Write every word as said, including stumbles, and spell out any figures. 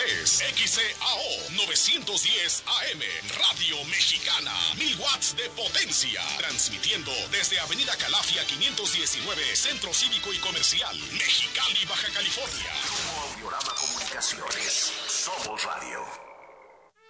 es X C A O novecientos diez A M, Radio Mexicana, mil watts de potencia, transmitiendo desde Avenida Calafia quinientos diecinueve, Centro Cívico y Comercial, Mexicali, Baja California. Audiorama Comunicaciones, somos radio.